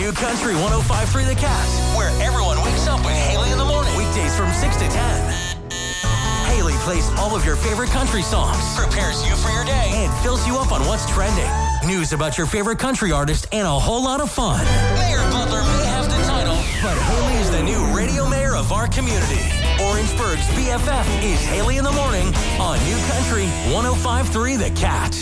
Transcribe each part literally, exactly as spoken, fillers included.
New Country one oh five point three The Cat, where everyone wakes up with Haley in the morning. Weekdays from six to ten. Haley plays all of your favorite country songs, prepares you for your day, and fills you up on what's trending. News about your favorite country artist, and a whole lot of fun. Mayor Butler may have the title, but Haley is the new radio mayor of our community. Orangeburg's B F F is Haley in the morning on New Country one oh five point three The Cat.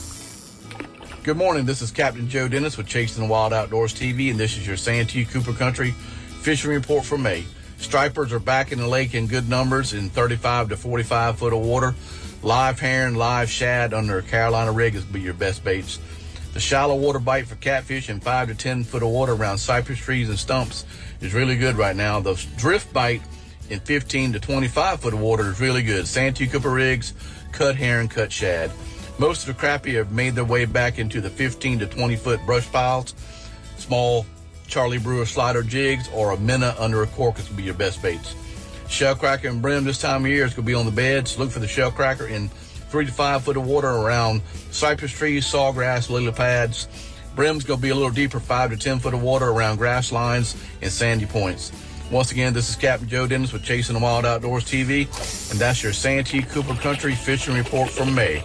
Good morning. This is Captain Joe Dennis with Chasing the Wild Outdoors T V, and this is your Santee Cooper Country fishing report for May. Stripers are back in the lake in good numbers in thirty-five to forty-five foot of water. Live herring, live shad under a Carolina rig is be your best baits. The shallow water bite for catfish in five to ten foot of water around cypress trees and stumps is really good right now. The drift bite in fifteen to twenty-five foot of water is really good. Santee Cooper rigs, cut herring, cut shad. Most of the crappie have made their way back into the fifteen to twenty foot brush piles. Small Charlie Brewer slider jigs or a minnow under a cork is going to be your best baits. Shellcracker and brim this time of year is going to be on the beds. Look for the shellcracker in three to five foot of water around cypress trees, sawgrass, lily pads. Brim's going to be a little deeper, five to ten foot of water around grass lines and sandy points. Once again, this is Captain Joe Dennis with Chasing the Wild Outdoors T V, and that's your Santee Cooper Country fishing report from May.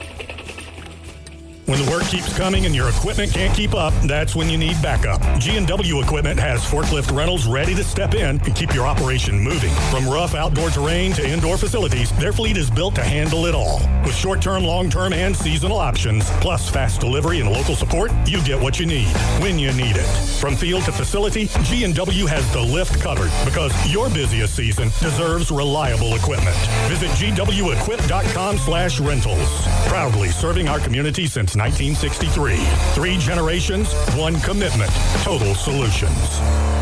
When the work keeps coming and your equipment can't keep up, that's when you need backup. G and W Equipment has forklift rentals ready to step in and keep your operation moving. From rough outdoor terrain to indoor facilities, their fleet is built to handle it all. With short-term, long-term, and seasonal options, plus fast delivery and local support, you get what you need when you need it. From field to facility, G and W has the lift covered because your busiest season deserves reliable equipment. Visit G W equip dot com slash rentals. Proudly serving our community since nineteen sixty-three. Three generations, one commitment. Total Solutions.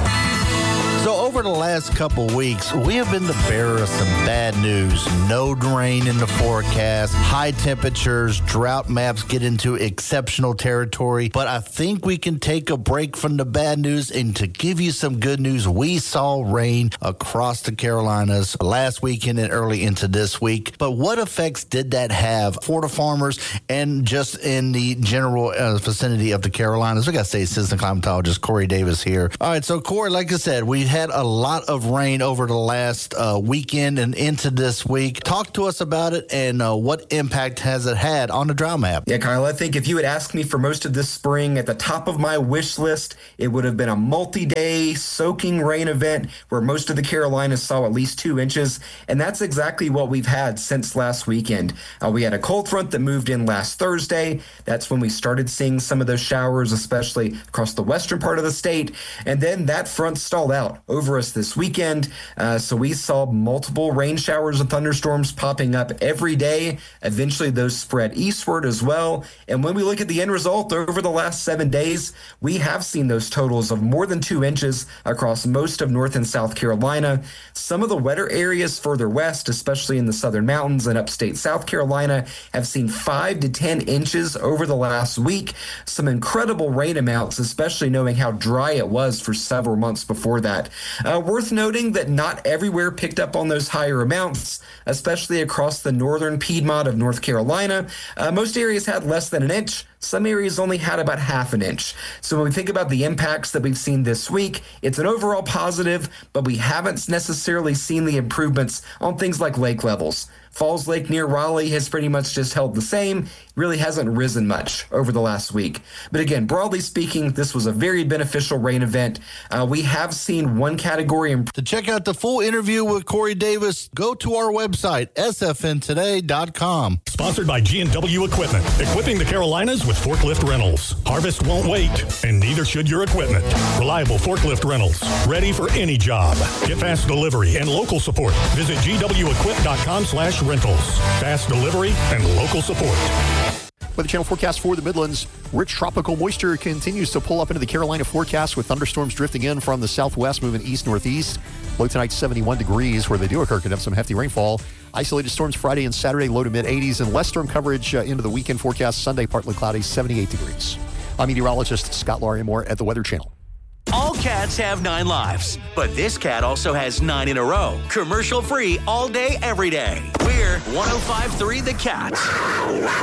So over the last couple weeks, we have been the bearer of some bad news. No rain in the forecast, high temperatures, drought maps get into exceptional territory. But I think we can take a break from the bad news, and to give you some good news, we saw rain across the Carolinas last weekend and early into this week. But what effects did that have for the farmers and just in the general uh, vicinity of the Carolinas? We got to say, assistant climatologist Corey Davis here. All right, so Corey, like I said, we had a lot of rain over the last uh, weekend and into this week. Talk to us about it and uh, what impact has it had on the drought map? Yeah, Kyle, I think if you had asked me for most of this spring, at the top of my wish list, it would have been a multi-day soaking rain event where most of the Carolinas saw at least two inches, and that's exactly what we've had since last weekend. Uh, we had a cold front that moved in last Thursday. That's when we started seeing some of those showers, especially across the western part of the state, and then that front stalled out over us this weekend. Uh, so we saw multiple rain showers and thunderstorms popping up every day. Eventually those spread eastward as well. And when we look at the end result over the last seven days, we have seen those totals of more than two inches across most of North and South Carolina. Some of the wetter areas further west, especially in the southern mountains and upstate South Carolina, have seen five to ten inches over the last week. Some incredible rain amounts, especially knowing how dry it was for several months before that. Uh, worth noting that not everywhere picked up on those higher amounts, especially across the northern Piedmont of North Carolina. Uh, most areas had less than an inch. Some areas only had about half an inch. So when we think about the impacts that we've seen this week, it's an overall positive, but we haven't necessarily seen the improvements on things like lake levels. Falls Lake near Raleigh has pretty much just held the same, really hasn't risen much over the last week. But again, broadly speaking, this was a very beneficial rain event. Uh, we have seen one category improve. To check out the full interview with Corey Davis, go to our website, S F N today dot com. Sponsored by G and W Equipment, equipping the Carolinas with forklift rentals. Harvest won't wait, and neither should your equipment. Reliable forklift rentals, ready for any job. Get fast delivery and local support. Visit G W equip dot com slash rentals. Fast delivery and local support. Weather Channel forecast for the Midlands. Rich tropical moisture continues to pull up into the Carolina forecast with thunderstorms drifting in from the southwest, moving east-northeast. Low tonight, seventy-one degrees. Where they do occur, could have some hefty rainfall. Isolated storms Friday and Saturday, low to mid-eighties, and less storm coverage uh, into the weekend forecast. Sunday, partly cloudy, seventy-eight degrees. I'm meteorologist Scott Larimore at the Weather Channel. All cats have nine lives, but this cat also has nine in a row. Commercial free all day, every day. We're one oh five point three The Cat.